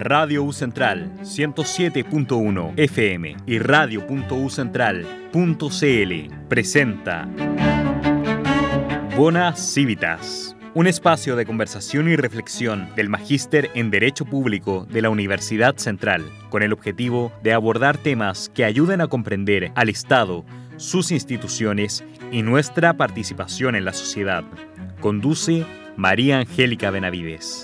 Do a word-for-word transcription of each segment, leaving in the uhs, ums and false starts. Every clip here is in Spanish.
Radio U Central ciento siete punto uno F M y radio punto u central punto c l presenta Bona Civitas, un espacio de conversación y reflexión del Magíster en Derecho Público de la Universidad Central, con el objetivo de abordar temas que ayuden a comprender al Estado, sus instituciones y nuestra participación en la sociedad. Conduce María Angélica Benavides.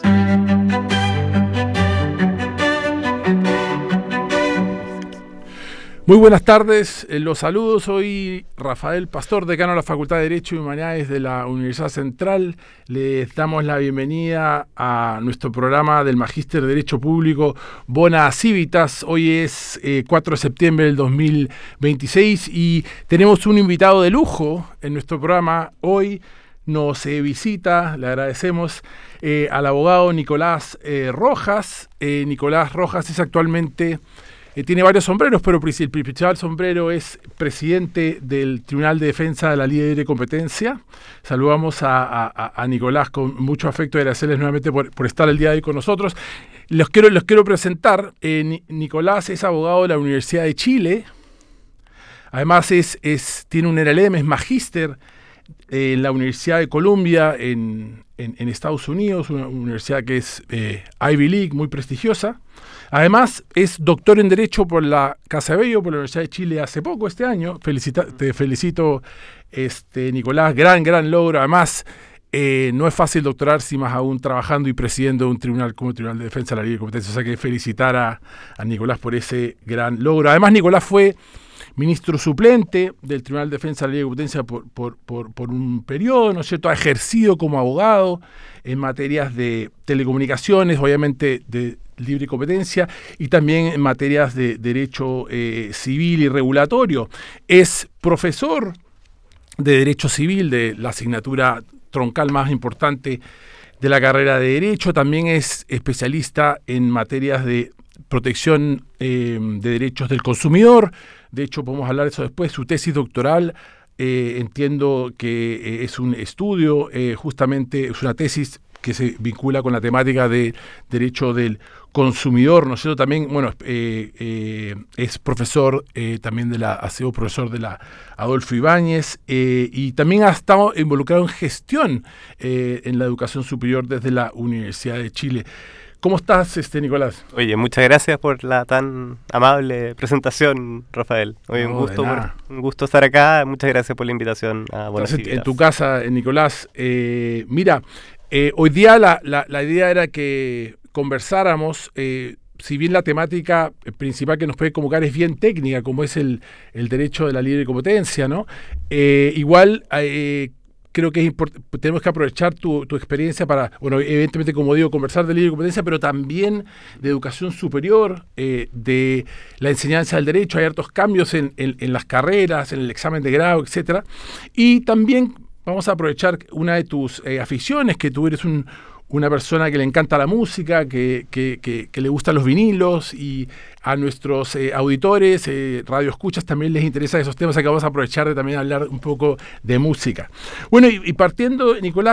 Muy buenas tardes, eh, los saludos. Soy Rafael Pastor, decano de la Facultad de Derecho y Humanidades de la Universidad Central. Les damos la bienvenida a nuestro programa del Magíster de Derecho Público Bona Civitas. Hoy es eh, cuatro de septiembre del dos mil veintiséis y tenemos un invitado de lujo en nuestro programa. Hoy nos eh, visita, le agradecemos, eh, al abogado Nicolás eh, Rojas. Eh, Nicolás Rojas es actualmente... Eh, tiene varios sombreros, pero el principal sombrero es presidente del Tribunal de Defensa de la Libre Competencia. Saludamos a, a, a Nicolás con mucho afecto y agradecerles nuevamente por, por estar el día de hoy con nosotros. Los quiero, los quiero presentar. Eh, Nicolás es abogado de la Universidad de Chile. Además es, es, tiene un L L M, es magíster eh, en la Universidad de Columbia en, en, en Estados Unidos, una universidad que es eh, Ivy League, muy prestigiosa. Además, es doctor en Derecho por la Casa Bello, por la Universidad de Chile hace poco, este año. Felicita, te felicito, este, Nicolás, gran, gran logro. Además, eh, no es fácil doctorarse y más aún trabajando y presidiendo un tribunal como el Tribunal de Defensa de la Libre Competencia. O sea que felicitar a, a Nicolás por ese gran logro. Además, Nicolás fue ministro suplente del Tribunal de Defensa de la Libre Competencia por, por, por, por un periodo, ¿no es cierto? Ha ejercido como abogado en materias de telecomunicaciones, obviamente de libre competencia, y también en materias de derecho eh, civil y regulatorio. Es profesor de Derecho Civil, de la asignatura troncal más importante de la carrera de Derecho. También es especialista en materias de protección eh, de derechos del consumidor. De hecho, podemos hablar de eso después. Su tesis doctoral, eh, entiendo que eh, es un estudio, eh, justamente es una tesis que se vincula con la temática de derecho del consumidor, ¿no es cierto? También, bueno, eh, eh, es profesor eh, también de la, ha sido profesor de la Adolfo Ibáñez eh, y también ha estado involucrado en gestión eh, en la educación superior desde la Universidad de Chile. ¿Cómo estás, este Nicolás? Oye, muchas gracias por la tan amable presentación, Rafael. Oye, no, un gusto, por, un gusto estar acá. Muchas gracias por la invitación a Bona Civitas. En tu casa, Nicolás. Eh, mira, eh, hoy día la, la, la idea era que conversáramos, eh, si bien la temática principal que nos puede convocar es bien técnica, como es el, el derecho de la libre competencia, ¿no? Eh, igual... Eh, Creo que es import- tenemos que aprovechar tu, tu experiencia para, bueno, evidentemente, como digo, conversar de libre competencia, pero también de educación superior, eh, de la enseñanza del derecho. Hay hartos cambios en, en, en las carreras, en el examen de grado, etcétera. Y también vamos a aprovechar una de tus eh, aficiones, que tú eres un, una persona que le encanta la música, que, que, que, que le gustan los vinilos, y a nuestros eh, auditores, eh, radioescuchas, también les interesan esos temas, así que vamos a aprovechar de también hablar un poco de música. Bueno, y, y partiendo, Nicolás,